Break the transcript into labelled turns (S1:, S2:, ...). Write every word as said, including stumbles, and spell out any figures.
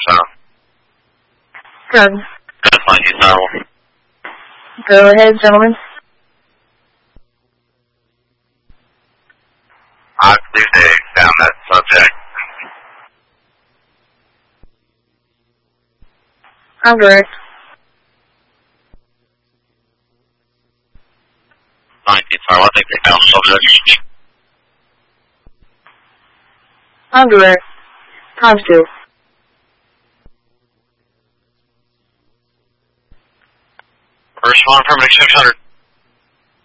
S1: sound.
S2: Good.
S1: That's nineteen Tower one.
S2: Go ahead, gentlemen.
S1: I believe they found that subject.
S2: I'm direct.
S1: nineteen Tower, I think they found the subject.
S2: I'm direct. Times two.
S1: First one, permanent six hundred.